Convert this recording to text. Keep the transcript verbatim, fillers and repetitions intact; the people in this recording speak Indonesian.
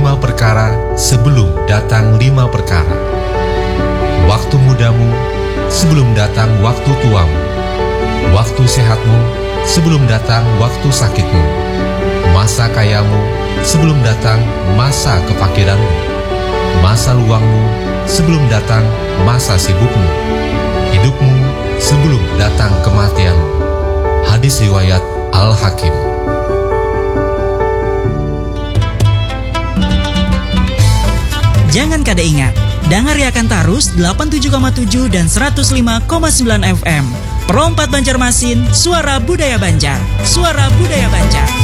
lima perkara sebelum datang lima perkara. Waktu mudamu sebelum datang waktu tuamu. Waktu sehatmu sebelum datang waktu sakitmu. Masa kayamu sebelum datang masa kefakiranmu. Masa luangmu sebelum datang masa sibukmu. Hidupmu sebelum datang kematianmu. Hadis riwayat Al-Hakim. Jangan kada ingat, dangariakan tarus delapan puluh tujuh koma tujuh dan seratus lima koma sembilan F M. Perompat Banjarmasin, suara budaya Banjar. Suara budaya Banjar.